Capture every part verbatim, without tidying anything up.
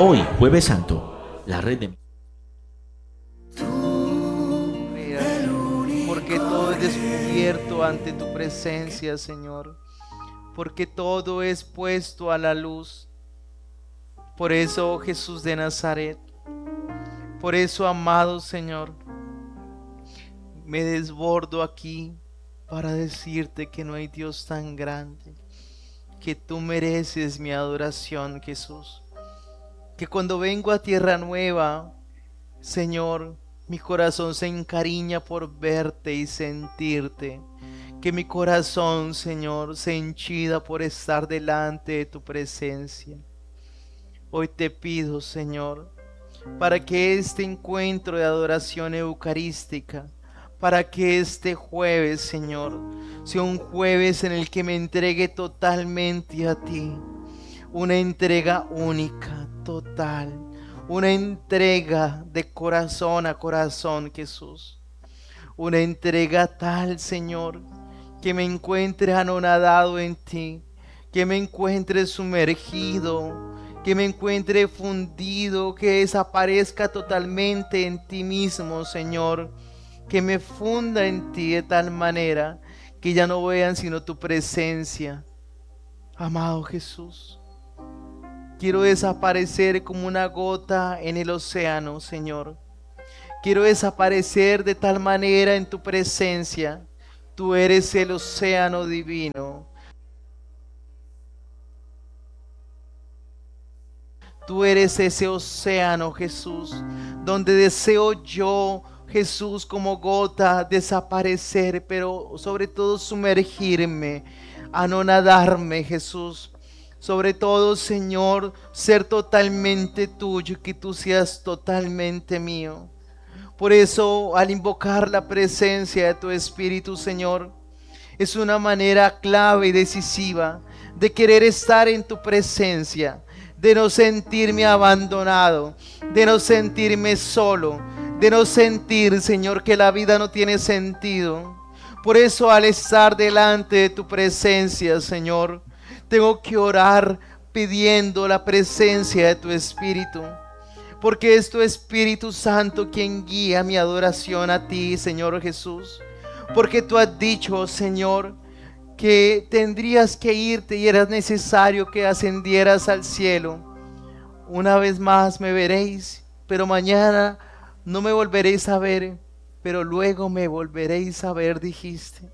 Hoy, Jueves Santo, la red de... Mira, porque todo es descubierto ante tu presencia, Señor. Porque todo es puesto a la luz. Por eso, Jesús de Nazaret, por eso, amado Señor, me desbordo aquí para decirte que no hay Dios tan grande, que tú mereces mi adoración, Jesús. Que cuando vengo a Tierra Nueva, Señor, mi corazón se encariña por verte y sentirte. Que mi corazón, Señor, se henchida por estar delante de tu presencia. Hoy te pido, Señor, para que este encuentro de adoración eucarística, para que este jueves, Señor, sea un jueves en el que me entregue totalmente a ti. Una entrega única, total. Una entrega de corazón a corazón, Jesús. Una entrega tal, Señor, que me encuentre anonadado en ti, que me encuentre sumergido, que me encuentre fundido, que desaparezca totalmente en ti mismo, Señor, que me funda en ti de tal manera que ya no vean sino tu presencia. Amado Jesús, quiero desaparecer como una gota en el océano, Señor. Quiero desaparecer de tal manera en tu presencia. Tú eres el océano divino. Tú eres ese océano, Jesús, donde deseo yo, Jesús, como gota, desaparecer, pero sobre todo sumergirme, anonadarme, Jesús. Sobre todo, Señor, ser totalmente tuyo y que tú seas totalmente mío. Por eso, al invocar la presencia de tu Espíritu, Señor, es una manera clave y decisiva de querer estar en tu presencia, de no sentirme abandonado, de no sentirme solo, de no sentir, Señor, que la vida no tiene sentido. Por eso, al estar delante de tu presencia, Señor, tengo que orar pidiendo la presencia de tu Espíritu. Porque es tu Espíritu Santo quien guía mi adoración a ti, Señor Jesús. Porque tú has dicho, Señor, que tendrías que irte y era necesario que ascendieras al cielo. Una vez más me veréis, pero mañana no me volveréis a ver, pero luego me volveréis a ver, dijiste.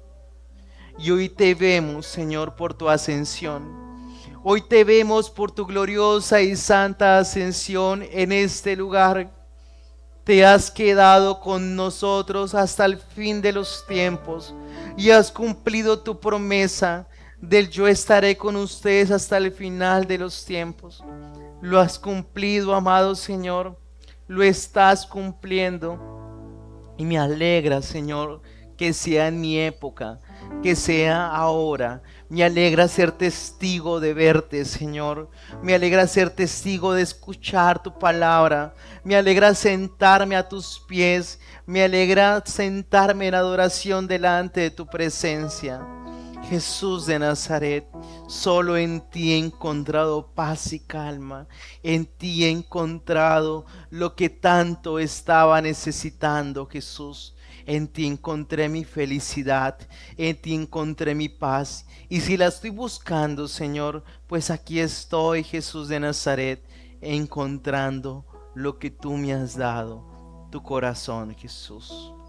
Y hoy te vemos, Señor, por tu ascensión. Hoy te vemos por tu gloriosa y santa ascensión en este lugar. Te has quedado con nosotros hasta el fin de los tiempos y has cumplido tu promesa del yo estaré con ustedes hasta el final de los tiempos. Lo has cumplido, amado Señor, lo estás cumpliendo y me alegra, Señor, que sea en mi época, que sea ahora. Me alegra ser testigo de verte, Señor. Me alegra ser testigo de escuchar tu palabra. Me alegra sentarme a tus pies. Me alegra sentarme en adoración delante de tu presencia. Jesús de Nazaret, solo en ti he encontrado paz y calma. En ti he encontrado lo que tanto estaba necesitando, Jesús. En ti encontré mi felicidad, en ti encontré mi paz. Y si la estoy buscando, Señor, pues aquí estoy, Jesús de Nazaret, encontrando lo que tú me has dado, tu corazón, Jesús.